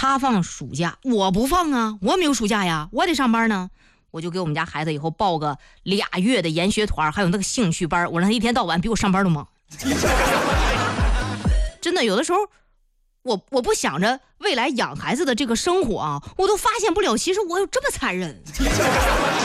他放暑假，我不放啊，我没有暑假呀，我得上班呢。我就给我们家孩子以后报个2月的研学团，还有那个兴趣班，我让他一天到晚比我上班都忙。真的，有的时候我不想着未来养孩子的这个生活啊，我都发现不了，其实我有这么残忍。